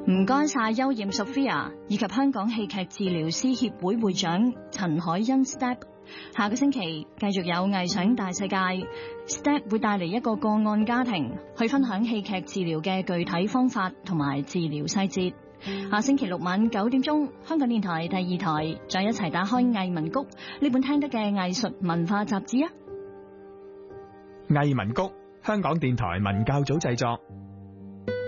唔該晒邱艷 Sophia 以及香港戲劇治療師協會會長陳海欣 Step。下個星期繼續有藝想大世界 ，Step 會帶嚟一個個案家庭去分享戲劇治療嘅具體方法同埋治療細節。下星期六晚9點鐘，香港電台第2台再一齊打開藝文谷呢本聽得嘅藝術文化雜誌啊！ 藝文谷，香港電台文教組製作。